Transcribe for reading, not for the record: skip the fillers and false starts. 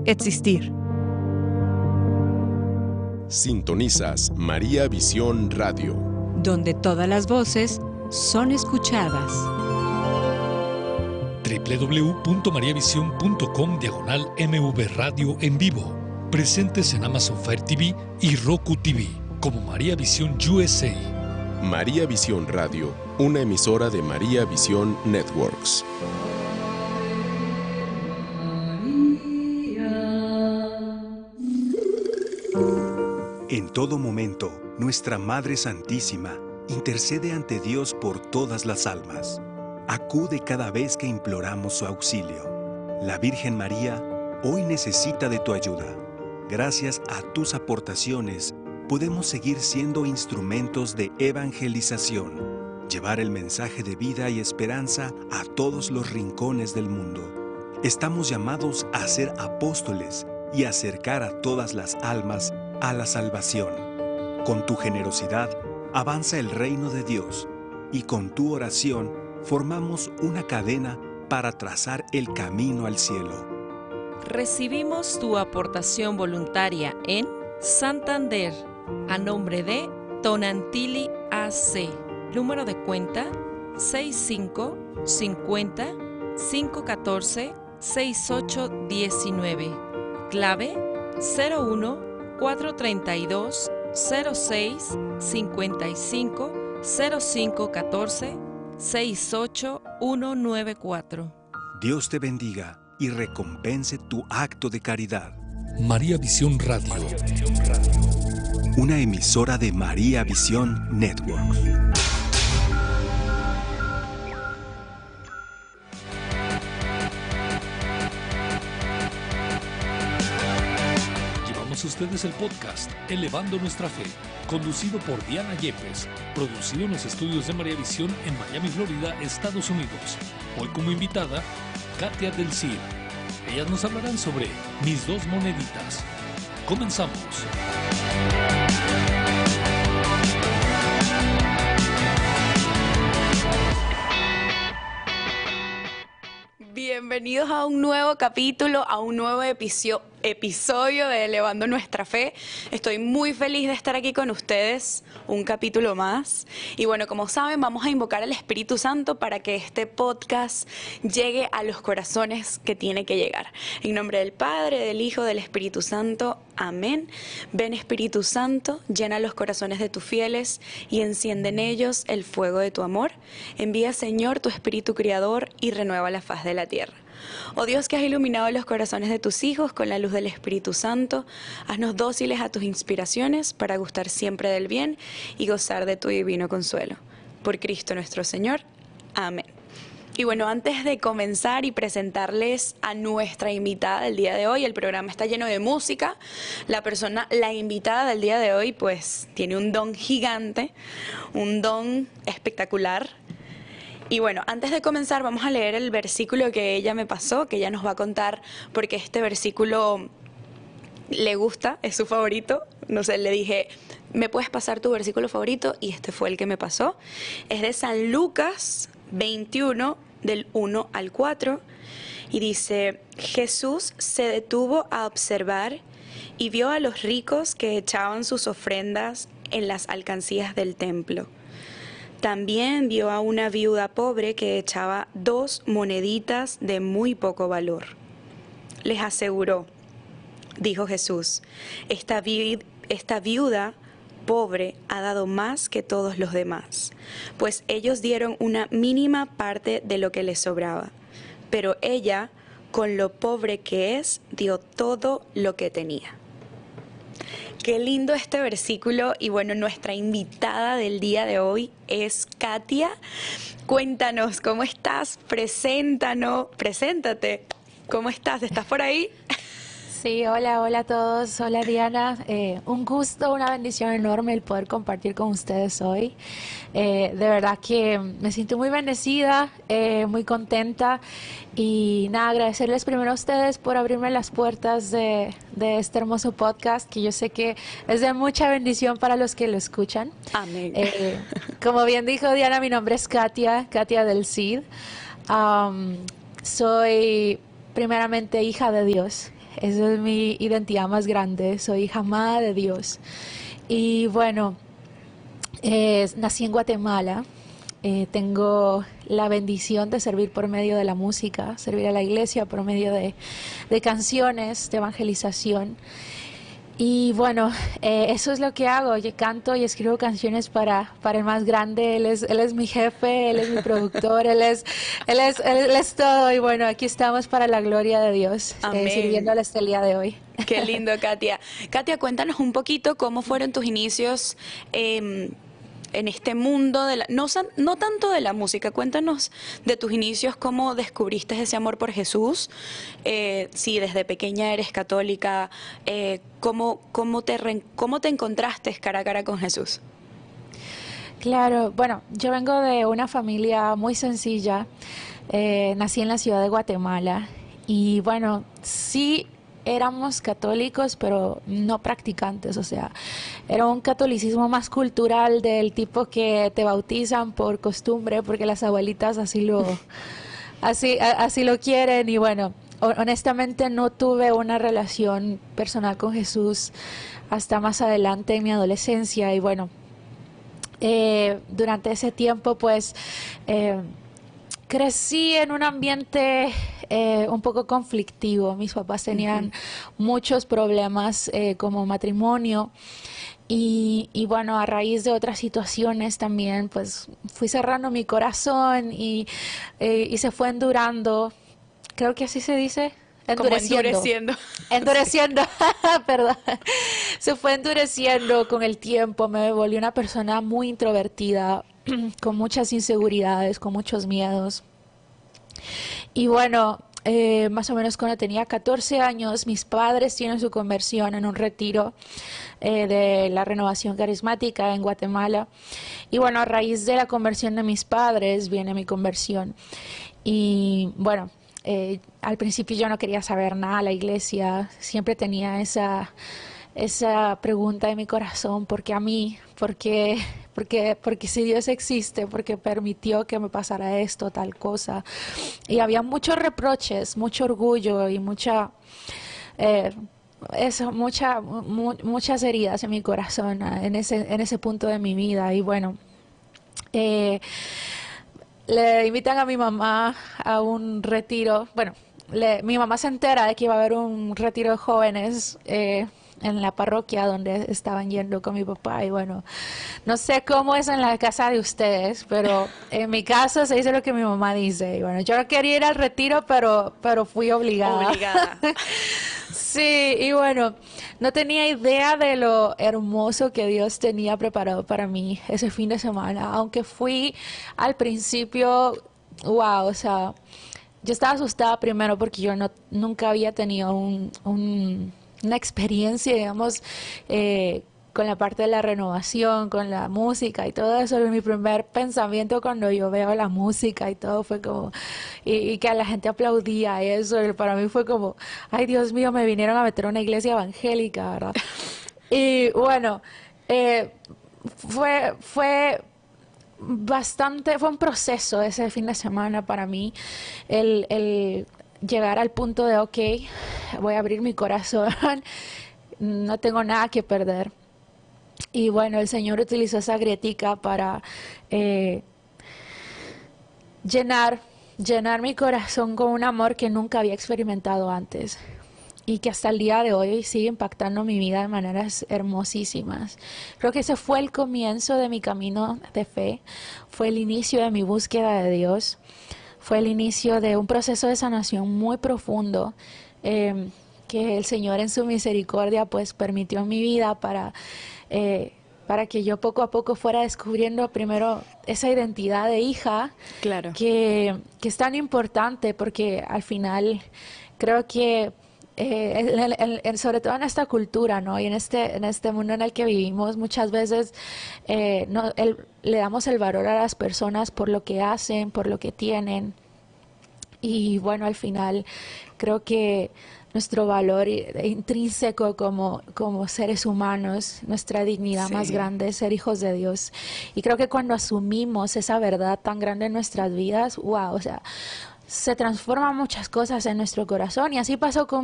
existir. Sintonizas María Visión Radio, donde todas las voces son escuchadas. www.mariavision.com/MV Radio en vivo. Presentes en Amazon Fire TV y Roku TV como María Visión USA. María Visión Radio, una emisora de María Visión Networks. En todo momento, nuestra Madre Santísima intercede ante Dios por todas las almas. Acude cada vez que imploramos su auxilio. La Virgen María hoy necesita de tu ayuda. Gracias a tus aportaciones, podemos seguir siendo instrumentos de evangelización, llevar el mensaje de vida y esperanza a todos los rincones del mundo. Estamos llamados a ser apóstoles y acercar a todas las almas a la salvación. Con tu generosidad, avanza el reino de Dios y con tu oración formamos una cadena para trazar el camino al cielo. Recibimos tu aportación voluntaria en Santander, a nombre de Tonantili AC. Número de cuenta 6550 514 6819. Clave 01 432 06 55 0514 68194. Dios te bendiga y recompense tu acto de caridad. María Visión Radio. Una emisora de María Visión Network. Llevamos a ustedes el podcast Elevando Nuestra Fe, conducido por Diana Yepes, producido en los estudios de María Visión en Miami, Florida, Estados Unidos. Hoy como invitada, Katia del Cid. Ellas nos hablarán sobre Mis dos moneditas. Comenzamos. Bienvenidos a un nuevo capítulo, a un nuevo episodio de Elevando Nuestra Fe. Estoy muy feliz de estar aquí con ustedes, un capítulo más. Y bueno, como saben, vamos a invocar al Espíritu Santo para que este podcast llegue a los corazones que tiene que llegar. En nombre del Padre, del Hijo, del Espíritu Santo. Amén. Ven, Espíritu Santo, llena los corazones de tus fieles y enciende en ellos el fuego de tu amor. Envía, Señor, tu Espíritu Creador y renueva la faz de la tierra. Oh Dios, que has iluminado los corazones de tus hijos con la luz del Espíritu Santo, haznos dóciles a tus inspiraciones para gustar siempre del bien y gozar de tu divino consuelo. Por Cristo nuestro Señor. Amén. Y bueno, antes de comenzar y presentarles a nuestra invitada del día de hoy, el programa está lleno de música. La invitada del día de hoy, pues, tiene un don gigante, un don espectacular. Y bueno, antes de comenzar vamos a leer el versículo que ella me pasó, que ella nos va a contar porque este versículo le gusta, es su favorito. No sé, le dije, ¿me puedes pasar tu versículo favorito? Y este fue el que me pasó. Es de San Lucas 21, del 1 al 4, y dice: Jesús se detuvo a observar y vio a los ricos que echaban sus ofrendas en las alcancías del templo. También vio a una viuda pobre que echaba 2 moneditas de muy poco valor. Les aseguró, dijo Jesús, esta viuda pobre ha dado más que todos los demás, pues ellos dieron una mínima parte de lo que les sobraba, pero ella, con lo pobre que es, dio todo lo que tenía. Qué lindo este versículo. Y bueno, nuestra invitada del día de hoy es Katia. Cuéntanos, ¿cómo estás? Preséntate. ¿Cómo estás? ¿Estás por ahí? Sí, hola a todos. Hola Diana. Un gusto, una bendición enorme el poder compartir con ustedes hoy. De verdad que me siento muy bendecida, muy contenta. Y nada, agradecerles primero a ustedes por abrirme las puertas de este hermoso podcast, que yo sé que es de mucha bendición para los que lo escuchan. Amén. Como bien dijo Diana, mi nombre es Katia del Cid. Soy primeramente hija de Dios. esa es mi identidad más grande. Soy hija amada de Dios. Y bueno, nací en Guatemala. Tengo la bendición de servir por medio de la música, servir a la iglesia por medio de canciones, de evangelización. Y bueno, eso es lo que hago. Yo canto y escribo canciones para el más grande. Él es mi jefe, él es mi productor, él es todo. Y bueno, aquí estamos para la gloria de Dios, sirviéndole hasta el día de hoy. Qué lindo, Katia. Katia, cuéntanos un poquito cómo fueron tus inicios en este mundo de no tanto de la música. Cuéntanos de tus inicios, cómo descubriste ese amor por Jesús, si desde pequeña eres católica, cómo te encontraste cara a cara con Jesús. Claro, bueno, yo vengo de una familia muy sencilla. Nací en la ciudad de Guatemala y bueno, sí éramos católicos, pero no practicantes, o sea, era un catolicismo más cultural, del tipo que te bautizan por costumbre, porque las abuelitas así lo quieren. Y bueno, honestamente no tuve una relación personal con Jesús hasta más adelante en mi adolescencia. Y bueno, durante ese tiempo pues crecí en un ambiente un poco conflictivo. Mis papás tenían muchos problemas como matrimonio y bueno, a raíz de otras situaciones también pues fui cerrando mi corazón y se fue endurando, creo que así se dice. Endureciendo, perdón. Se fue endureciendo con el tiempo, me volví una persona muy introvertida, con muchas inseguridades, con muchos miedos. Y bueno, más o menos cuando tenía 14 años, mis padres tienen su conversión en un retiro de la Renovación Carismática en Guatemala. Y bueno, a raíz de la conversión de mis padres viene mi conversión. Y bueno, al principio yo no quería saber nada de la iglesia, siempre tenía esa pregunta en mi corazón: ¿por qué a mí? Porque si Dios existe, porque permitió que me pasara esto, tal cosa. Y había muchos reproches, mucho orgullo y muchas heridas en mi corazón en ese punto de mi vida. Y bueno, le invitan a mi mamá a un retiro. Bueno, mi mamá se entera de que iba a haber un retiro de jóvenes en la parroquia donde estaban yendo con mi papá. Y bueno, no sé cómo es en la casa de ustedes, pero en mi casa se dice lo que mi mamá dice. Y bueno, yo no quería ir al retiro, pero fui obligada. Sí, y bueno, no tenía idea de lo hermoso que Dios tenía preparado para mí ese fin de semana. Aunque fui al principio, wow, o sea, yo estaba asustada primero porque yo nunca había tenido una experiencia, digamos, con la parte de la renovación, con la música y todo eso. Mi primer pensamiento cuando yo veo la música y todo fue como, y que a la gente aplaudía eso, para mí fue como, ay Dios mío, me vinieron a meter a una iglesia evangélica, ¿verdad? Y bueno, fue un proceso ese fin de semana para mí, el llegar al punto de, ok, voy a abrir mi corazón, no tengo nada que perder. Y bueno, el Señor utilizó esa grietica para llenar mi corazón con un amor que nunca había experimentado antes y que hasta el día de hoy sigue impactando mi vida de maneras hermosísimas. Creo que ese fue el comienzo de mi camino de fe, fue el inicio de mi búsqueda de Dios, fue el inicio de un proceso de sanación muy profundo que el Señor en su misericordia pues permitió en mi vida para que yo poco a poco fuera descubriendo primero esa identidad de hija, claro, que es tan importante, porque al final creo que sobre todo en esta cultura, ¿no? Y en este mundo en el que vivimos, muchas veces le damos el valor a las personas por lo que hacen, por lo que tienen. Y bueno, al final creo que nuestro valor intrínseco como seres humanos, nuestra dignidad más grande es ser hijos de Dios. Y creo que cuando asumimos esa verdad tan grande en nuestras vidas, wow, o sea, se transforman muchas cosas en nuestro corazón. Y así pasó con